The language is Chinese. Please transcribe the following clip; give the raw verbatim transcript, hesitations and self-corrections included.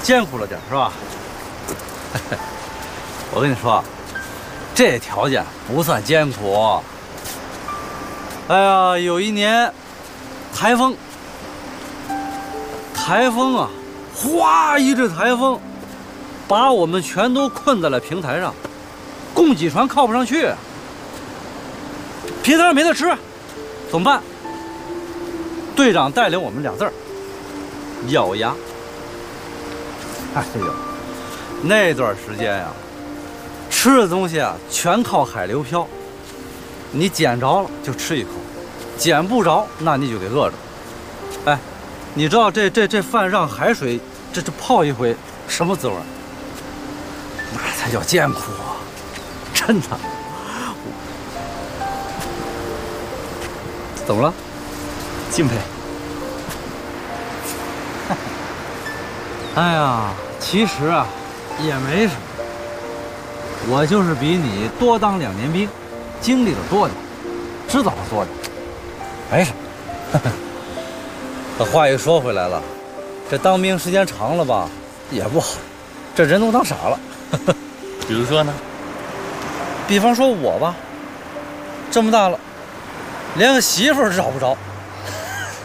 艰苦了点是吧？我跟你说，这条件不算艰苦。哎呀，有一年台风，台风啊，哗一阵台风，把我们全都困在了平台上，供给船靠不上去，平台上没得吃，怎么办？队长带领我们俩字儿：咬牙。哎呦，那段时间呀、啊，吃的东西啊全靠海流漂，你捡着了就吃一口，捡不着那你就得饿着。哎，你知道这这这饭让海水这这泡一回什么滋味？那才叫艰苦啊！真的。怎么了？敬佩。哎呀，其实啊，也没什么。我就是比你多当两年兵，经历的多点，知道的多点，没什么。这话又说回来了，这当兵时间长了吧，也不好，这人都当傻了。 比如说呢？ 比方说我吧，这么大了，连个媳妇儿找不着。